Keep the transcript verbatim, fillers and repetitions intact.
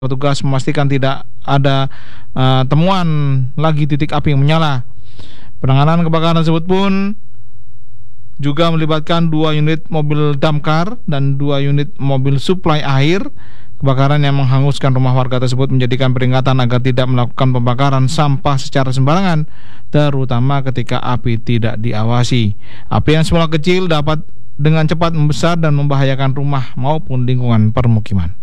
Petugas memastikan tidak ada uh, temuan lagi titik api yang menyala. Penanganan kebakaran tersebut pun juga melibatkan dua unit mobil damkar dan dua unit mobil suplai air. Kebakaran yang menghanguskan rumah warga tersebut menjadikan peringatan agar tidak melakukan pembakaran sampah secara sembarangan, terutama ketika api tidak diawasi. Api yang semula kecil dapat dengan cepat membesar dan membahayakan rumah maupun lingkungan permukiman.